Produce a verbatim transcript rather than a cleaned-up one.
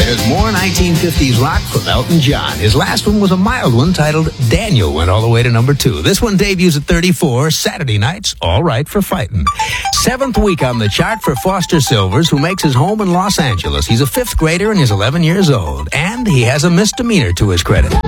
There's more nineteen fifties rock from Elton John. His last one was a mild one titled Daniel, went all the way to number two. This one debuts at thirty-four, Saturday nights, All Right for Fighting. Seventh week on the chart for Foster Silvers, who makes his home in Los Angeles. He's a fifth grader and he's eleven years old, and he has a misdemeanor to his credit.